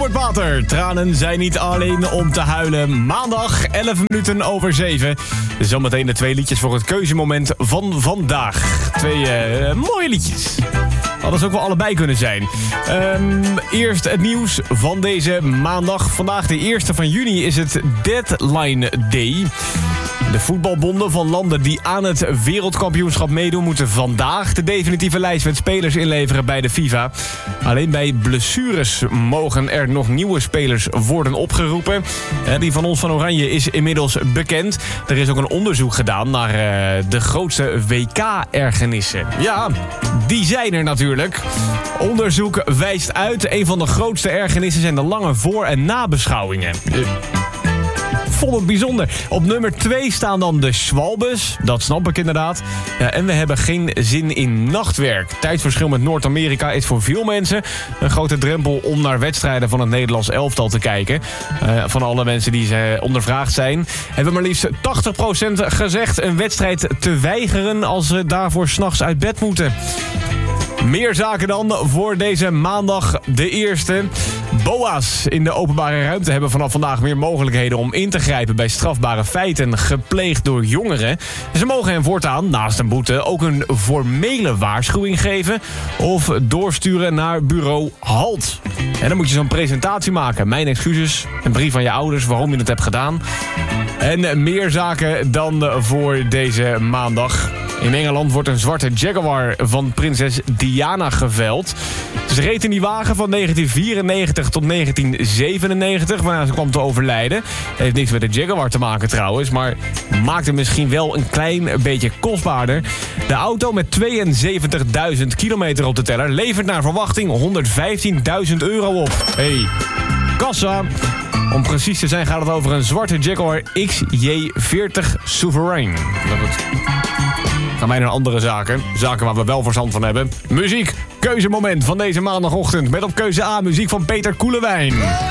Noordwater. Tranen zijn niet alleen om te huilen. Maandag, 11 minuten over 7. Zometeen de 2 liedjes voor het keuzemoment van vandaag. 2 mooie liedjes. Hadden ze ook wel allebei kunnen zijn. Eerst het nieuws van deze maandag. Vandaag de 1e van juni is het Deadline Day. De voetbalbonden van landen die aan het wereldkampioenschap meedoen moeten vandaag de definitieve lijst met spelers inleveren bij de FIFA. Alleen bij blessures mogen er nog nieuwe spelers worden opgeroepen. Die van ons van Oranje is inmiddels bekend. Er is ook een onderzoek gedaan naar de grootste WK-ergernissen. Ja, die zijn er natuurlijk. Onderzoek wijst uit, een van de grootste ergernissen zijn de lange voor- en nabeschouwingen. Vond het bijzonder. Op nummer 2 staan dan de Schwalbes. Dat snap ik inderdaad. Ja, en we hebben geen zin in nachtwerk. Tijdverschil met Noord-Amerika is voor veel mensen een grote drempel om naar wedstrijden van het Nederlands elftal te kijken. Van alle mensen die ze ondervraagd zijn, hebben maar liefst 80% gezegd een wedstrijd te weigeren als ze daarvoor 's nachts uit bed moeten. Meer zaken dan voor deze maandag de 1e. BOA's in de openbare ruimte hebben vanaf vandaag meer mogelijkheden om in te grijpen bij strafbare feiten gepleegd door jongeren. Ze mogen hen voortaan, naast een boete, ook een formele waarschuwing geven of doorsturen naar bureau HALT. En dan moet je zo'n presentatie maken. Mijn excuses, een brief aan je ouders waarom je het hebt gedaan. En meer zaken dan voor deze maandag. In Engeland wordt een zwarte Jaguar van prinses Diana geveld. Ze reed in die wagen van 1994 tot 1997, waarna ze kwam te overlijden. Heeft niks met de Jaguar te maken trouwens, maar maakt het misschien wel een klein beetje kostbaarder. De auto met 72.000 kilometer op de teller levert naar verwachting 115.000 euro op. Hey, kassa! Om precies te zijn gaat het over een zwarte Jaguar XJ40 Sovereign. Gaan wij naar andere zaken. Zaken waar we wel verstand van hebben. Muziek, keuzemoment van deze maandagochtend. Met op keuze A muziek van Peter Koelewijn.